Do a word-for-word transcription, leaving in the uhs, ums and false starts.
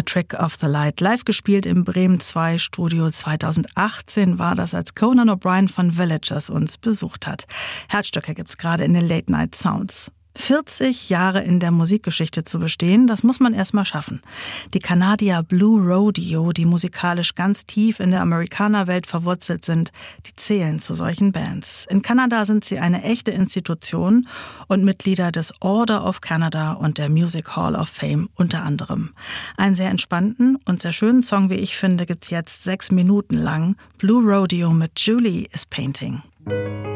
Trick of the Light live gespielt im Bremen zwei Studio. zweitausendachtzehn war das, als Conan O'Brien von Villagers uns besucht hat. Herzstücke gibt's gerade in den Late Night Sounds. vierzig Jahre in der Musikgeschichte zu bestehen, das muss man erstmal schaffen. Die Kanadier Blue Rodeo, die musikalisch ganz tief in der Amerikanerwelt verwurzelt sind, die zählen zu solchen Bands. In Kanada sind sie eine echte Institution und Mitglieder des Order of Canada und der Music Hall of Fame unter anderem. Einen sehr entspannten und sehr schönen Song, wie ich finde, gibt's jetzt sechs Minuten lang. Blue Rodeo mit Julie is Painting.